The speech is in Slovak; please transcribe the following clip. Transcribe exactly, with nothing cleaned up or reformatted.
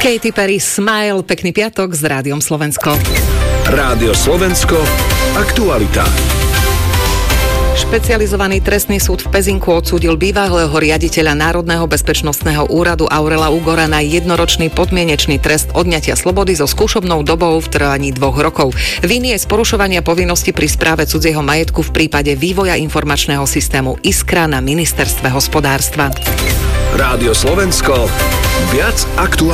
Katy Perry, Smile, pekný piatok s Rádiom Slovensko. Rádio Slovensko, aktualita. Špecializovaný trestný súd v Pezinku odsúdil bývalého riaditeľa Národného bezpečnostného úradu Aurela Ugora na jednoročný podmienečný trest odňatia slobody so skúšobnou dobou v trvaní dvoch rokov. Vinný je z porušovania povinnosti pri správe cudzieho majetku v prípade vývoja informačného systému Iskra na ministerstve hospodárstva. Rádio Slovensko, viac aktuálne.